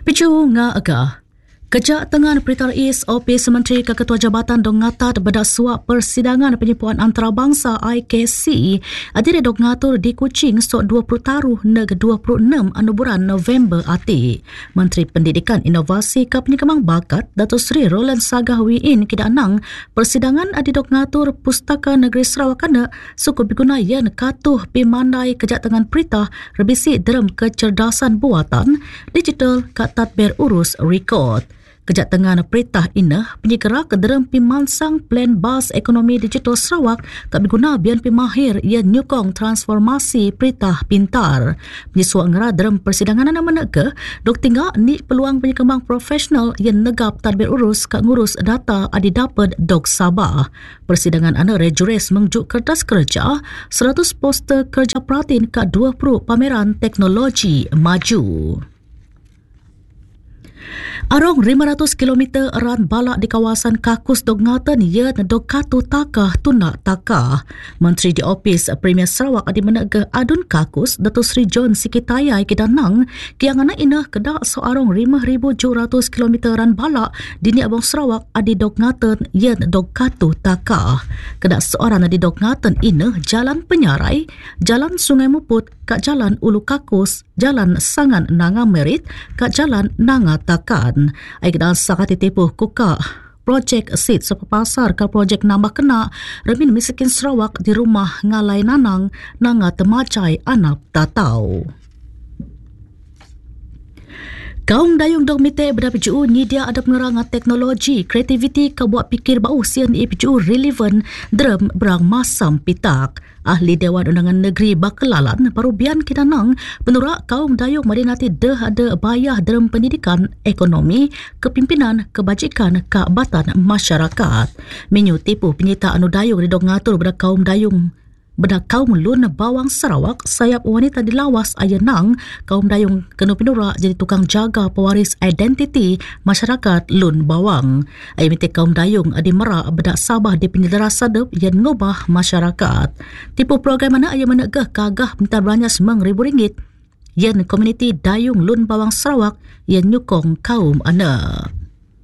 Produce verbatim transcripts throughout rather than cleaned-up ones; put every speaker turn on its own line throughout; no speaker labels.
Picu nga aga. Kejak Tengan Perintah Rais Opis Menteri Keketua Jabatan dong ngatat bedak suap persidangan penyipuan antarabangsa I K C adire dong ngatur di Kuching sok dua puluh taruh neg dua puluh enam anu bulan November ati. Menteri Pendidikan Inovasi ke Penyekemang Bakat Datuk Seri Roland Sagah Wiin kidanang persidangan adi dong ngatur Pustaka Negeri Sarawak kana suku biguna yen katuh pimandai Kejak Tengan Perintah rebisi dalam kecerdasan buatan digital kat tadbir urus rekod. Kejak Tengan Perintah ina penyegera ke dalam pimansang plan bas ekonomi digital Sarawak kat berguna bian pimahir ia nyukong transformasi perintah pintar. Penyisuak ngera dalam persidangan ana menega dok tinggal ni peluang penyekembang profesional yang negap tadbir urus kat ngurus data adi dapat dok Sabah. Persidangan ana rejures mengjuk kertas kerja seratus poster kerja pratin kat dua puluh pameran teknologi maju. Arong lima ratus kilometer eran balak di kawasan Kakus dog ngatan ia dog katu takah tunak takah. Menteri di Opis Premier Sarawak adi menega adun Kakus Datuk Seri John Sikitayai kidanang kiangana ina kedak so arong lima ribu tujuh ratus kilometer eran balak di ni abang Sarawak adi dog ngatan ia dog katu takah. Kedak seorang adi dog ngatan ina jalan penyarai, jalan Sungai Muput kat jalan Ulu Kakus, jalan Sangan Nanga Merit kat jalan Nanga Takan. Aik dan sakati tipuh kuka projek sit sepapasar ke projek nambah kena Remin Miskin Sarawak di rumah Ngalai Nanang Nanga Temacai Anap Tatau. Kaum dayung dong mite berda P J U nyidia ada pengerangan teknologi kreativiti ke buat pikir bau sian P J U relevan dalam berang masam pitak. Ahli Dewan Undangan Negeri Bakelalan parubian kidanang penurak kaum dayung madinati dah ada bayah dalam pendidikan, ekonomi, kepimpinan, kebajikan, keabatan masyarakat. Menyu tipu penyita anu dayung di dong ngatur berda kaum dayung Beda kaum Lun Bawang Sarawak sayap wanita dilawas ayenang kaum dayung kena pinura jadi tukang jaga pewaris identiti masyarakat Lun Bawang. Ayamite kaum dayung adi merak beda Sabah di penyedera sadep yang ngubah masyarakat. Tipu program mana ayam menegah kagah minta belanja semang ribu ringgit yang komuniti dayung Lun Bawang Sarawak yang nyukong kaum anak.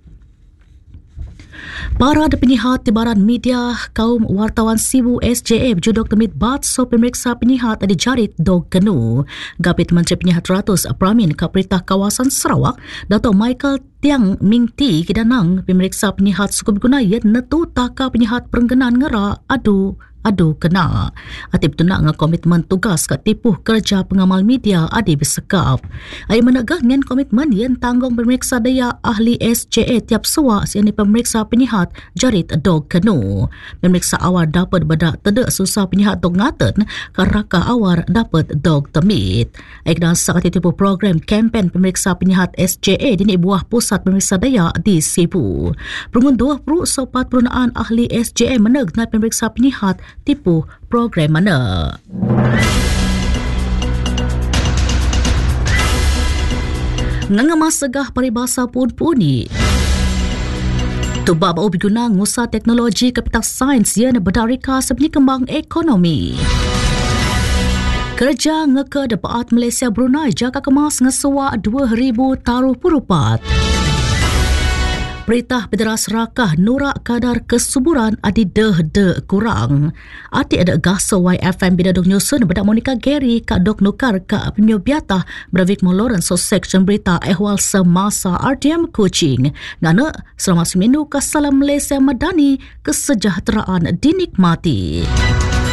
Para penyihat tibaran media kaum wartawan Sibu S J F judok temit bat so pemeriksa penyihat adi jarit dog kenu. Gapit Menteri Penyihat Ratus Pramin ke Perintah Kawasan Sarawak Dato' Michael Tiang Ming Ti kidanang pemeriksa penyihat suku berguna ia netu taka penyihat perengganan ngera adu adu kena. Atip tunak dengan komitmen tugas kat tipuh kerja pengamal media adi bersekap. Ayah menegah dengan komitmen yang tanggung pemeriksa daya ahli S J A tiap suak siani pemeriksa penyihat jarit dog kenu. Pemeriksa awal dapat bedak tedek susah penyihat dog ngaten karaka awal dapat dog temit. Ayah dan sakat tipuh program kempen pemeriksa penyihat S J A di buah pusat pemeriksa daya di Sibu. Perungun dua puluh sopat perunaan ahli S J A meneg dengan pemeriksa penyihat tipu program mana. Ngangamas segah paribasa pun puni. Tubak bau berguna ngusah teknologi kepitak sains yang berdarika sebenarnya kembang ekonomi. Kerja ngeke depaat Malaysia Brunei jaka kemas ngesuak dua ribu taruh purupat. Perintah Federal Serakah nurak kadar kesuburan adi deh-deh kurang. Ati ada gaso Y F M bidadong nyusun bedak Monica Gary kak dok nukar kak penyobiatah beravik moloran so section berita ehwal semasa R T M Kuching. Ngana selama seminggu ke Salam Malaysia Madani kesejahteraan dinikmati.